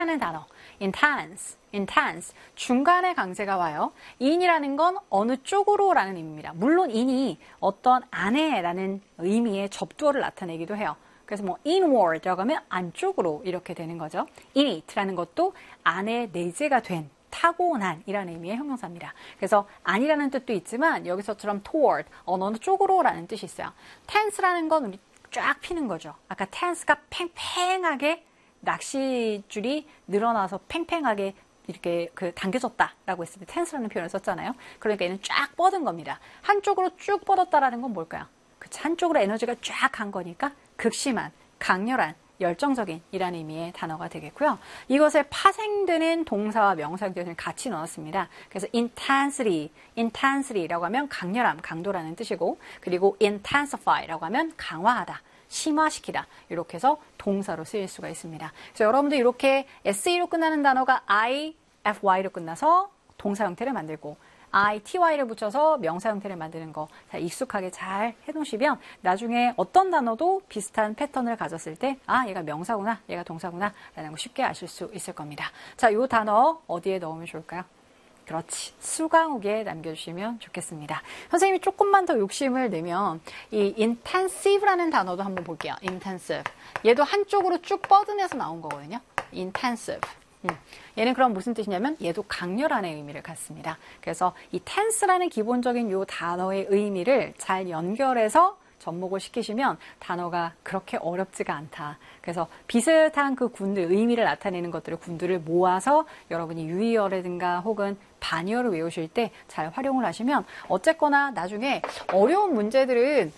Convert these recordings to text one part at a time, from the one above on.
라는 단어, intense, 중간에 강세가 와요. in이라는 건 어느 쪽으로 라는 의미입니다. 물론 in이 어떤 안에라는 의미의 접두어를 나타내기도 해요. 그래서 뭐 inward라고 하면 안쪽으로 이렇게 되는 거죠. innat라는 것도 안에 내재가 된, 타고난이라는 의미의 형용사입니다. 그래서 안이라는 뜻도 있지만 여기서처럼 toward, 어느 쪽으로 라는 뜻이 있어요. tense라는 건 우리 쫙 피는 거죠. 아까 tense가 팽팽하게 낚시줄이 늘어나서 팽팽하게 이렇게 당겨졌다라고 했을 때 tense라는 표현을 썼잖아요. 그러니까 얘는 쫙 뻗은 겁니다. 한쪽으로 쭉 뻗었다라는 건 뭘까요? 한쪽으로 에너지가 쫙 간 거니까 극심한, 강렬한, 열정적인 이라는 의미의 단어가 되겠고요. 이것을 파생되는 동사와 명사 형태를 같이 넣었습니다. 그래서 intensity라고 하면 강렬함, 강도라는 뜻이고, 그리고 intensify라고 하면 강화하다, 심화시키다, 이렇게 해서 동사로 쓰일 수가 있습니다. 그래서 여러분들 이렇게 SE로 끝나는 단어가 IFY로 끝나서 동사 형태를 만들고 ITY를 붙여서 명사 형태를 만드는 거 익숙하게 잘 해놓으시면 나중에 어떤 단어도 비슷한 패턴을 가졌을 때 얘가 명사구나, 얘가 동사구나 라는 거 쉽게 아실 수 있을 겁니다. 자, 이 단어 어디에 넣으면 좋을까요? 그렇지, 수강욱에 남겨주시면 좋겠습니다. 선생님이 조금만 더 욕심을 내면 이 intensive라는 단어도 한번 볼게요. intensive. 얘도 한쪽으로 쭉 뻗어내서 나온 거거든요. intensive. 얘는 그럼 무슨 뜻이냐면 얘도 강렬한의 의미를 갖습니다. 그래서 이 tense라는 기본적인 요 단어의 의미를 잘 연결해서 접목을 시키시면 단어가 그렇게 어렵지가 않다. 그래서 비슷한 그 군들, 의미를 나타내는 것들을 군들을 모아서 여러분이 유의어라든가 혹은 반의어를 외우실 때 잘 활용을 하시면 어쨌거나 나중에 어려운 문제들은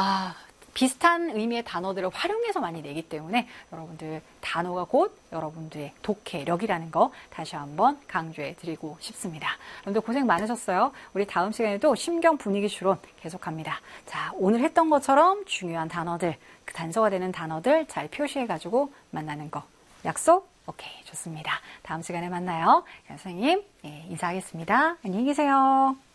비슷한 의미의 단어들을 활용해서 많이 내기 때문에 여러분들 단어가 곧 여러분들의 독해력이라는 거 다시 한번 강조해 드리고 싶습니다. 여러분들 고생 많으셨어요. 우리 다음 시간에도 심경 분위기 추론 계속합니다. 자, 오늘 했던 것처럼 중요한 단어들, 그 단서가 되는 단어들 잘 표시해 가지고 만나는 거. 약속? 오케이, 좋습니다. 다음 시간에 만나요. 선생님, 인사하겠습니다. 안녕히 계세요.